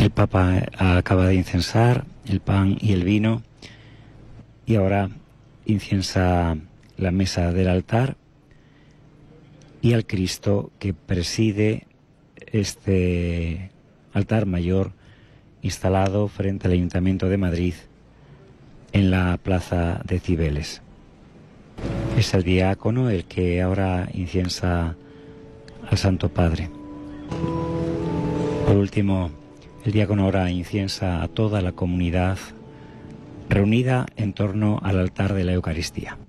El Papa acaba de incensar el pan y el vino y ahora inciensa la mesa del altar y al Cristo que preside este altar mayor instalado frente al Ayuntamiento de Madrid en la plaza de Cibeles. Es el diácono el que ahora inciensa al Santo Padre. Por último, el diácono ahora inciensa a toda la comunidad reunida en torno al altar de la Eucaristía.